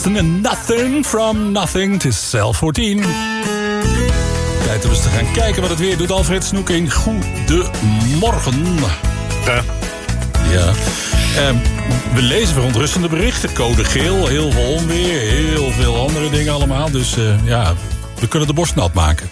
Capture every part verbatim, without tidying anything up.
Nothing from nothing, het is zelf fourtien. Tijd om eens te gaan kijken wat het weer doet. Alfred Snoeking, goedemorgen. Ja. Ja. Um, we lezen verontrustende berichten. Code geel, heel veel onweer, heel veel andere dingen allemaal. Dus uh, ja, we kunnen de borst nat maken.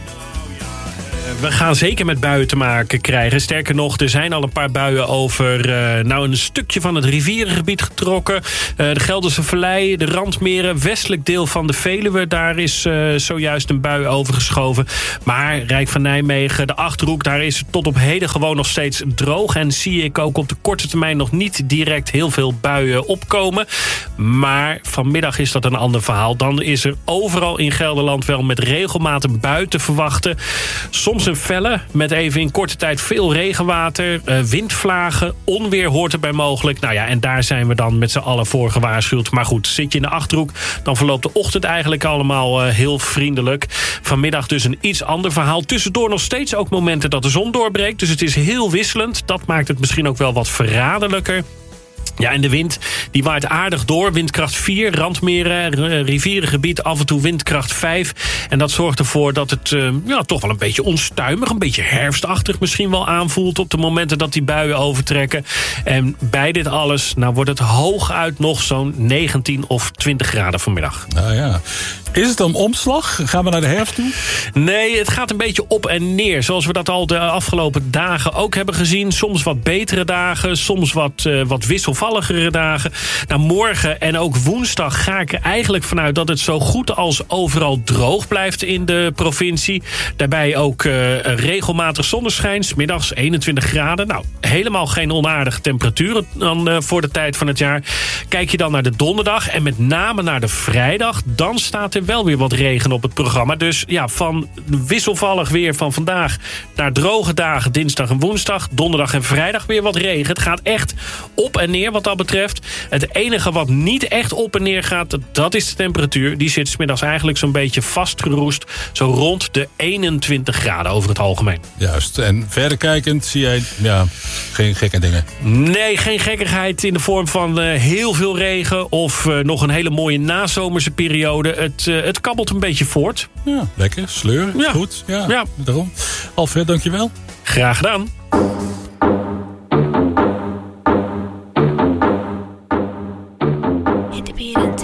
We gaan zeker met buien te maken krijgen. Sterker nog, er zijn al een paar buien over uh, nou een stukje van het rivierengebied getrokken. Uh, de Gelderse Vallei, de Randmeren, westelijk deel van de Veluwe. Daar is uh, zojuist een bui overgeschoven. Maar Rijk van Nijmegen, de Achterhoek, daar is het tot op heden gewoon nog steeds droog. En zie ik ook op de korte termijn nog niet direct heel veel buien opkomen. Maar vanmiddag is dat een ander verhaal. Dan is er overal in Gelderland wel met regelmatig bui te verwachten. Soms een felle, met even in korte tijd veel regenwater, uh, windvlagen, onweer hoort erbij mogelijk. Nou ja, en daar zijn we dan met z'n allen voor gewaarschuwd. Maar goed, zit je in de Achterhoek, dan verloopt de ochtend eigenlijk allemaal uh, heel vriendelijk. Vanmiddag dus een iets ander verhaal. Tussendoor nog steeds ook momenten dat de zon doorbreekt. Dus het is heel wisselend. Dat maakt het misschien ook wel wat verraderlijker. Ja, en de wind die waait aardig door. Windkracht vier, Randmeren, rivierengebied, af en toe windkracht vijf. En dat zorgt ervoor dat het uh, ja, toch wel een beetje onstuimig, een beetje herfstachtig misschien wel aanvoelt op de momenten dat die buien overtrekken. En bij dit alles, nou wordt het hooguit nog zo'n negentien of twintig graden vanmiddag. Nou ja. Is het een omslag? Gaan we naar de herfst toe? Nee, het gaat een beetje op en neer. Zoals we dat al de afgelopen dagen ook hebben gezien. Soms wat betere dagen, soms wat, uh, wat wisselvalligere dagen. Nou, morgen en ook woensdag ga ik er eigenlijk vanuit dat het zo goed als overal droog blijft in de provincie. Daarbij ook uh, regelmatig zonneschijn, 's middags eenentwintig graden. Nou, helemaal geen onaardige temperaturen dan uh, voor de tijd van het jaar. Kijk je dan naar de donderdag en met name naar de vrijdag, dan staat er wel weer wat regen op het programma. Dus ja, van wisselvallig weer van vandaag naar droge dagen dinsdag en woensdag. Donderdag en vrijdag weer wat regen. Het gaat echt op en neer wat dat betreft. Het enige wat niet echt op en neer gaat, dat is de temperatuur. Die zit 's middags eigenlijk zo'n beetje vastgeroest. Zo rond de eenentwintig graden over het algemeen. Juist. En verder kijkend zie jij ja, geen gekke dingen? Nee, geen gekkigheid in de vorm van uh, heel veel regen of uh, nog een hele mooie nazomerse periode. Het, uh, het kabbelt een beetje voort. Ja, lekker. Sleur. Ja. Goed. Ja, ja. Daarom. Alfred, dankjewel. Graag gedaan.